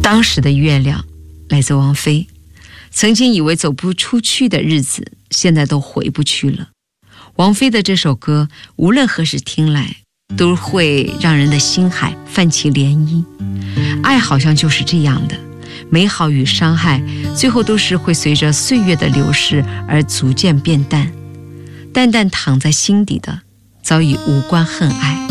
当时的月亮来自王菲，曾经以为走不出去的日子，现在都回不去了。王菲的这首歌无论何时听来，都会让人的心海泛起涟漪。爱好像就是这样的，美好与伤害最后都是会随着岁月的流逝而逐渐变淡，淡淡躺在心底的早已无关恨爱。